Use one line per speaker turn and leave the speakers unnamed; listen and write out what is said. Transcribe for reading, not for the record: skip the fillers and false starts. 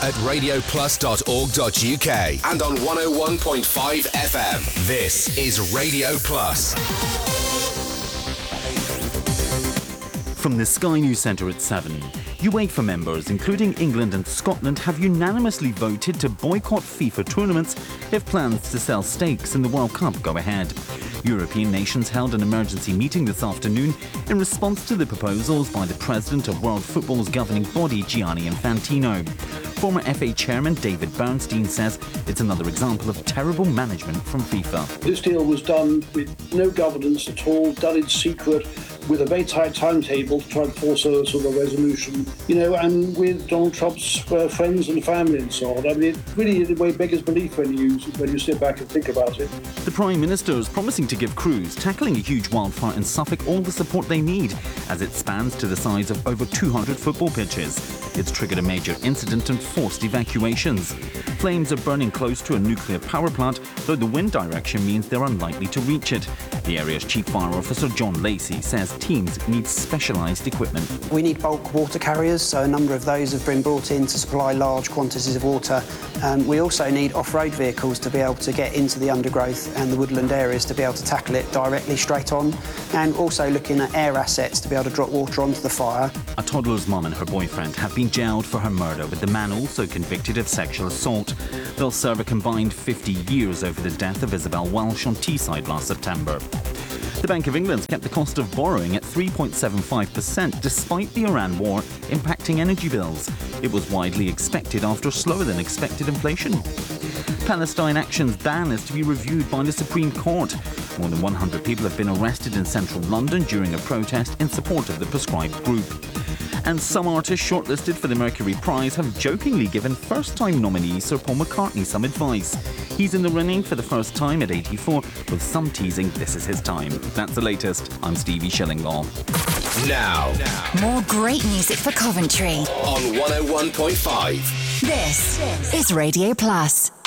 at radioplus.org.uk and on 101.5 FM. This is Radio Plus.
From the Sky News Centre at 7. UEFA members, including England and Scotland, have unanimously voted to boycott FIFA tournaments if plans to sell stakes in the World Cup go ahead. European nations held an emergency meeting this afternoon in response to the proposals by the president of World Football's governing body, Gianni Infantino. Former FA chairman David Bernstein says it's another example of terrible management from FIFA.
This deal was done with no governance at all, done in secret, with a very tight timetable to try and force a sort of resolution, and with Donald Trump's friends and family and so on. I mean, it really, in a way, beggars belief when you step back and think about it.
The Prime Minister is promising to give crews tackling a huge wildfire in Suffolk all the support they need, as it spans to the size of over 200 football pitches. It's triggered a major incident and forced evacuations. Flames are burning close to a nuclear power plant, though the wind direction means they're unlikely to reach it. The area's Chief Fire Officer John Lacey says teams need specialised equipment.
We need bulk water carriers, so a number of those have been brought in to supply large quantities of water. We also need off-road vehicles to be able to get into the undergrowth and the woodland areas to be able to tackle it directly straight on, and also looking at air assets to be able to drop water onto the fire.
A toddler's mum and her boyfriend have been jailed for her murder, with the man also convicted of sexual assault. They'll serve a combined 50 years over the death of Isabel Welsh on Teesside last September. The Bank of England's kept the cost of borrowing at 3.75% despite the Iran war impacting energy bills. It was widely expected after slower than expected inflation. Palestine Action's ban is to be reviewed by the Supreme Court. More than 100 people have been arrested in central London during a protest in support of the proscribed group. And some artists shortlisted for the Mercury Prize have jokingly given first-time nominee Sir Paul McCartney some advice. He's in the running for the first time at 84, with some teasing this is his time. That's the latest. I'm Stevie Shillinglaw.
Now,
more great music for Coventry
on 101.5.
This is Radio Plus.